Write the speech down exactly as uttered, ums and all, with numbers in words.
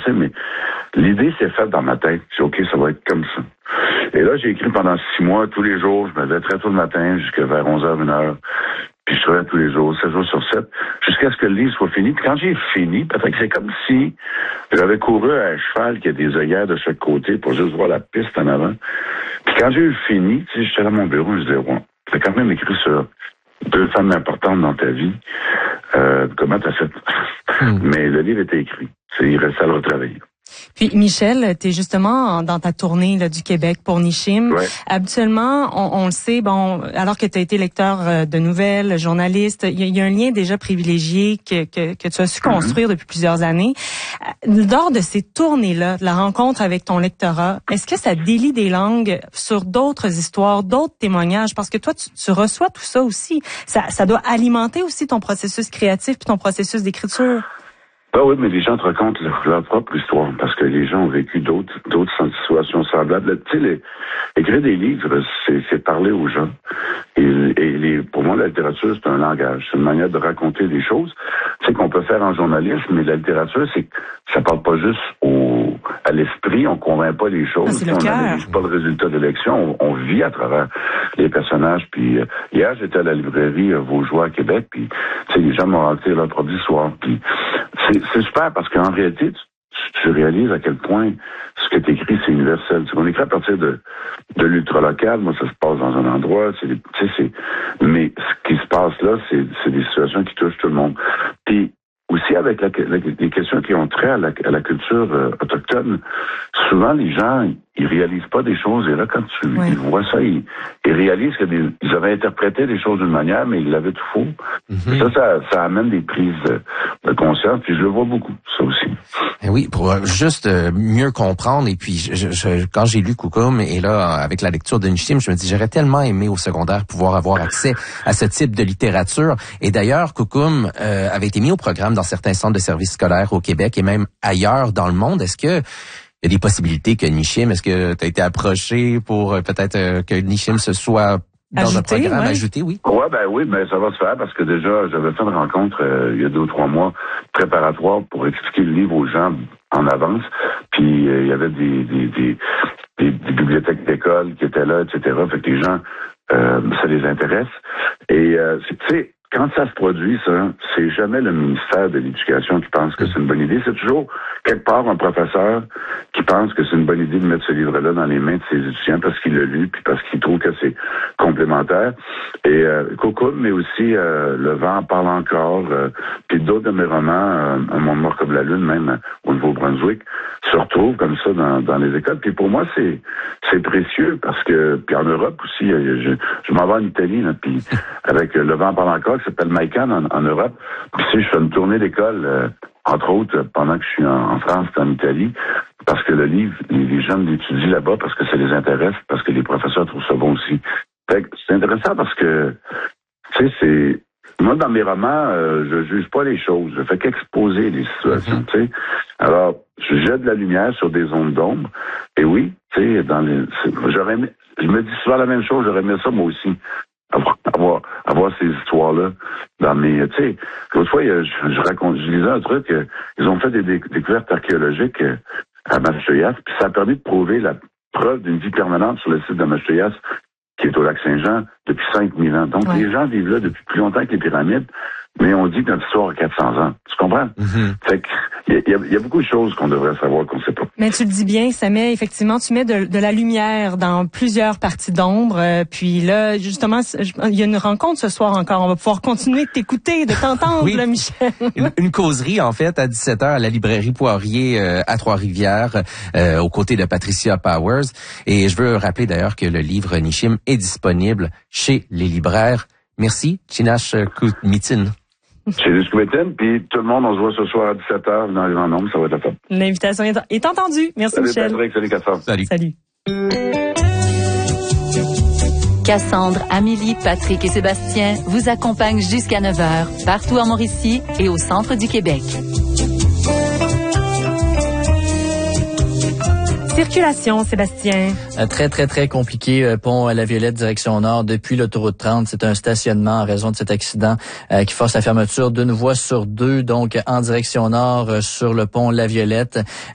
sais, mais l'idée s'est faite dans ma tête. J'ai dit, OK, ça va être comme ça. Et là, j'ai écrit pendant six mois, tous les jours. Je me levais très tôt le matin, jusqu'à vers onze heures, une heure. Puis je travaillais tous les jours, sept jours sur sept, jusqu'à ce que le livre soit fini. Puis quand j'ai fini, peut-être que c'est comme si j'avais couru à un cheval qui a des œillères de chaque côté pour juste voir la piste en avant. Puis quand j'ai eu fini, tu sais, j'étais à mon bureau, je disais, ouais, t'as quand même écrit sur deux femmes importantes dans ta vie. Euh, comment t'as fait? Mm. Mais le livre était écrit. C'est, il restait à le retravailler. Puis Michel, tu es justement dans ta tournée là, du Québec pour Nishim. Ouais. Habituellement, on, on le sait, bon, alors que tu as été lecteur de nouvelles, journaliste, il y, y a un lien déjà privilégié que, que, que tu as su construire mm-hmm. depuis plusieurs années. Lors de ces tournées-là, de la rencontre avec ton lectorat, est-ce que ça délie des langues sur d'autres histoires, d'autres témoignages? Parce que toi, tu, tu reçois tout ça aussi. Ça, ça doit alimenter aussi ton processus créatif puis ton processus d'écriture. Ah oui, mais les gens te racontent leur, leur propre histoire, parce que les gens ont vécu d'autres d'autres situations semblables. Tu sais, les, écrire des livres, c'est, c'est parler aux gens. Et, et les, pour moi, la littérature, c'est un langage. C'est une manière de raconter des choses. Tu sais, qu'on peut faire en journalisme, mais la littérature, c'est que ça parle pas juste au, à l'esprit, on convainc pas les choses. Ah, on n'analyse pas le résultat de l'élection, on, on vit à travers les personnages. Puis euh, hier, j'étais à la librairie euh, Vaugeois à Québec, puis tu sais, les gens m'ont raconté leur propre histoire. Puis c'est, c'est super parce qu'en réalité, tu, tu réalises à quel point ce que tu écris, c'est universel. Tu sais, on écrit à partir de, de l'ultra-local. Moi, ça se passe dans un endroit. C'est des, tu sais, c'est, mais ce qui se passe là, c'est, c'est des situations qui touchent tout le monde. Puis aussi avec la, la, les questions qui ont trait à la, à la culture euh, autochtone, souvent les gens, ils réalisent pas des choses. Et là, quand tu oui. ils voient ça, ils, ils réalisent qu'ils avaient interprété des choses d'une manière, mais ils l'avaient tout faux. Mm-hmm. Ça, ça, ça amène des prises de, de conscience. Puis je le vois beaucoup, ça aussi. Et oui, pour juste mieux comprendre. Et puis, je, je, quand j'ai lu Coucoume, et là, avec la lecture de Nishim, je me dis, j'aurais tellement aimé au secondaire pouvoir avoir accès à ce type de littérature. Et d'ailleurs, Coucoume euh, avait été mis au programme dans certains centres de services scolaires au Québec et même ailleurs dans le monde. Est-ce que il y a des possibilités que Nishim, est-ce que tu as été approché pour euh, peut-être euh, que Nishim se soit dans ajouté, un programme ouais. ajouté, oui? Ouais, ben oui, ben ça va se faire parce que déjà, j'avais fait une rencontre euh, il y a deux ou trois mois préparatoire pour expliquer le livre aux gens en avance. Puis euh, il y avait des, des, des, des, des bibliothèques d'école qui étaient là, et cetera. Fait que les gens, euh, ça les intéresse. Et euh, tu sais, quand ça se produit, ça, c'est jamais le ministère de l'Éducation qui pense que c'est une bonne idée. C'est toujours, quelque part, un professeur qui pense que c'est une bonne idée de mettre ce livre-là dans les mains de ses étudiants parce qu'il l'a lu puis parce qu'il trouve que c'est complémentaire. Et euh, Coucoume, mais aussi euh, Le vent parle encore, euh, puis d'autres de mes romans, euh, Un monde mort comme la lune, même euh, au Nouveau-Brunswick, se retrouvent comme ça dans, dans les écoles. Puis pour moi, c'est c'est précieux parce que, puis en Europe aussi, je, je m'en vais en Italie, là, puis avec euh, Le vent parle encore, qui s'appelle Maïkan en, en Europe. Puis tu sais, je fais une tournée d'école, euh, entre autres, pendant que je suis en, en France et en Italie, parce que le livre, les, les jeunes l'étudient là-bas parce que ça les intéresse, parce que les professeurs trouvent ça bon aussi. Fait que c'est intéressant parce que, tu sais, c'est... Moi, dans mes romans, euh, je juge pas les choses. Je fais qu'exposer les situations, mm-hmm. tu sais. Alors, je jette de la lumière sur des zones d'ombre. Et oui, tu sais, dans les... J'aurais aimé... Je me dis souvent la même chose, j'aurais aimé ça moi aussi. Avoir, avoir, avoir ces histoires-là dans mes... Tu sais, l'autre fois, je, je raconte, je lisais un truc, euh, ils ont fait des dé- découvertes archéologiques euh, à Mastoyas, puis ça a permis de prouver la preuve d'une vie permanente sur le site de Mastoyas, qui est au lac Saint-Jean, depuis cinq mille ans. Donc, ouais. les gens vivent là depuis plus longtemps que les pyramides, mais on dit que notre histoire a quatre cents ans. Tu comprends? Mm-hmm. Fait que, il y, y, y a beaucoup de choses qu'on devrait savoir qu'on ne sait pas. Mais tu le dis bien, ça met, effectivement, tu mets de, de la lumière dans plusieurs parties d'ombre. Euh, puis là, justement, il y a une rencontre ce soir encore. On va pouvoir continuer de t'écouter, de t'entendre, oui. là, Michel. Une, une causerie, en fait, à dix-sept heures à la librairie Poirier euh, à Trois-Rivières, euh, aux côtés de Patricia Powers. Et je veux rappeler d'ailleurs que le livre Nishim est disponible chez les libraires. Merci, Chinash Koutmitin. Chez les Squetten, puis tout le monde, on se voit ce soir à dix-sept heures dans les grands nombres, ça va être la fête. L'invitation est entendue. Merci, salut, Michel. Patrick, salut, Cassandre. Salut. Salut. Cassandre, Amélie, Patrick et Sébastien vous accompagnent jusqu'à neuf heures, partout en Mauricie et au centre du Québec. Circulation, Sébastien. Un très, très, très compliqué euh, pont à la Violette, direction nord, depuis l'autoroute trente. C'est un stationnement en raison de cet accident euh, qui force la fermeture d'une voie sur deux, donc en direction nord euh, sur le pont La Violette.